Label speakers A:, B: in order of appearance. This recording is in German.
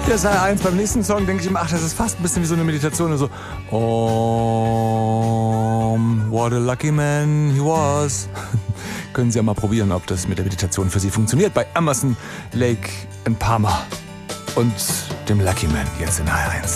A: Der ist H1. Beim nächsten Song denke ich immer, ach, das ist fast ein bisschen wie so eine Meditation. So, what a lucky man he was. Können Sie ja mal probieren, ob das mit der Meditation für Sie funktioniert. Bei Emerson, Lake and Palmer und dem Lucky Man jetzt in H1.